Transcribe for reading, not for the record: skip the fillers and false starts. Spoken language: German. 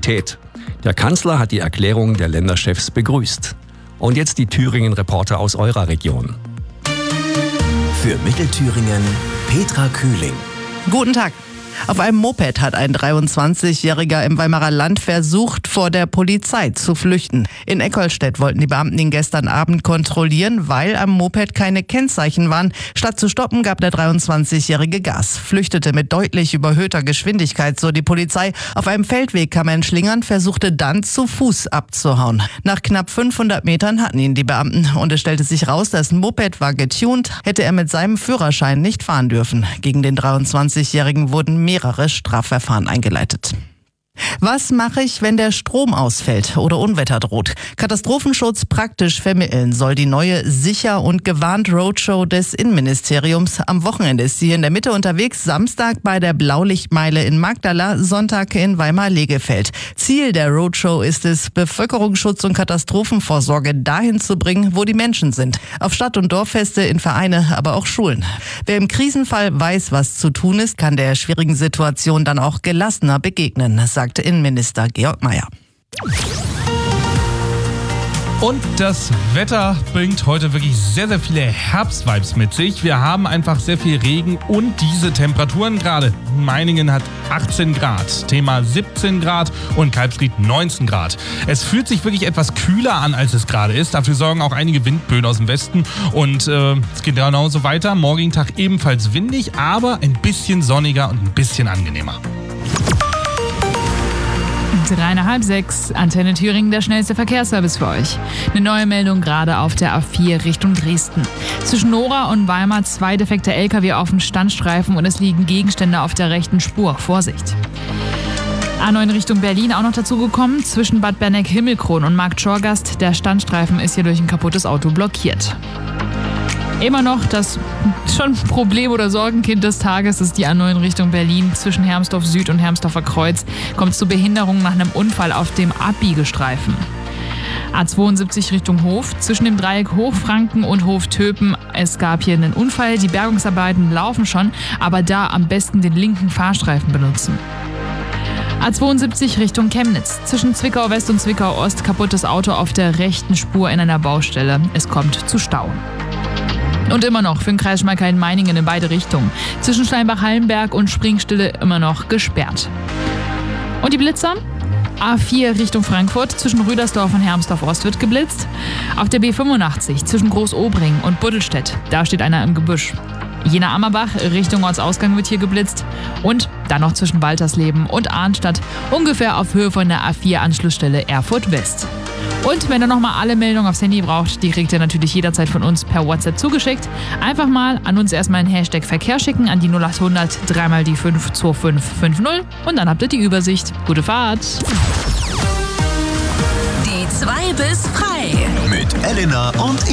Mobilität. Der Kanzler hat die Erklärung der Länderchefs begrüßt. Und jetzt die Thüringen-Reporter aus eurer Region. Für Mittelthüringen Petra Kühling. Guten Tag. Auf einem Moped hat ein 23-Jähriger im Weimarer Land versucht, vor der Polizei zu flüchten. In Eckolstedt wollten die Beamten ihn gestern Abend kontrollieren, weil am Moped keine Kennzeichen waren. Statt zu stoppen, gab der 23-Jährige Gas, flüchtete mit deutlich überhöhter Geschwindigkeit, so die Polizei. Auf einem Feldweg kam er in Schlingern, versuchte dann zu Fuß abzuhauen. Nach knapp 500 Metern hatten ihn die Beamten und es stellte sich raus, das Moped war getuned, hätte er mit seinem Führerschein nicht fahren dürfen. Gegen den 23-Jährigen wurden mehrere Strafverfahren eingeleitet. Was mache ich, wenn der Strom ausfällt oder Unwetter droht? Katastrophenschutz praktisch vermitteln soll die neue Sicher und gewarnt Roadshow des Innenministeriums. Am Wochenende ist sie hier in der Mitte unterwegs, Samstag bei der Blaulichtmeile in Magdala, Sonntag in Weimar-Legefeld. Ziel der Roadshow ist es, Bevölkerungsschutz und Katastrophenvorsorge dahin zu bringen, wo die Menschen sind. Auf Stadt- und Dorffeste, in Vereine, aber auch Schulen. Wer im Krisenfall weiß, was zu tun ist, kann der schwierigen Situation dann auch gelassener begegnen, sagte Innenminister Georg Mayer. Und das Wetter bringt heute wirklich sehr, sehr viele Herbstvibes mit sich. Wir haben einfach sehr viel Regen und diese Temperaturen gerade. Meiningen hat 18 Grad, Thema 17 Grad und Kalbsried 19 Grad. Es fühlt sich wirklich etwas kühler an, als es gerade ist. Dafür sorgen auch einige Windböen aus dem Westen. Und es geht genauso weiter. Morgigen Tag ebenfalls windig, aber ein bisschen sonniger und ein bisschen angenehmer. 5:03, Antenne Thüringen, der schnellste Verkehrsservice für euch. Eine neue Meldung gerade auf der A4 Richtung Dresden. Zwischen Nora und Weimar 2 defekte LKW auf dem Standstreifen und es liegen Gegenstände auf der rechten Spur. Vorsicht! A9 Richtung Berlin auch noch dazu gekommen. Zwischen Bad Berneck-Himmelkron und Markt Schorgast. Der Standstreifen ist hier durch ein kaputtes Auto blockiert. Immer noch das schon Problem oder Sorgenkind des Tages ist die A9 Richtung Berlin. Zwischen Hermsdorf Süd und Hermsdorfer Kreuz kommt es zu Behinderungen nach einem Unfall auf dem Abbiegestreifen. A72 Richtung Hof. Zwischen dem Dreieck Hochfranken und Hoftöpen. Es gab hier einen Unfall. Die Bergungsarbeiten laufen schon, aber da am besten den linken Fahrstreifen benutzen. A72 Richtung Chemnitz. Zwischen Zwickau West und Zwickau Ost kaputtes Auto auf der rechten Spur in einer Baustelle. Es kommt zu Stau. Und immer noch für den Kreis Schmalkalden-Meiningen in beide Richtungen. Zwischen Steinbach-Hallenberg und Springstille immer noch gesperrt. Und die Blitzer? A4 Richtung Frankfurt. Zwischen Rüdersdorf und Hermsdorf-Ost wird geblitzt. Auf der B85 zwischen Großobring und Buddelstedt. Da steht einer im Gebüsch. Jena-Ammerbach Richtung Ortsausgang wird hier geblitzt. Und dann noch zwischen Waltersleben und Arnstadt. Ungefähr auf Höhe von der A4-Anschlussstelle Erfurt West. Und wenn ihr nochmal alle Meldungen aufs Handy braucht, die kriegt ihr natürlich jederzeit von uns per WhatsApp zugeschickt. Einfach mal an uns erstmal einen Hashtag Verkehr schicken an die 0800 3 die 5 2550 und dann habt ihr die Übersicht. Gute Fahrt! Die 2 bis frei mit Elena und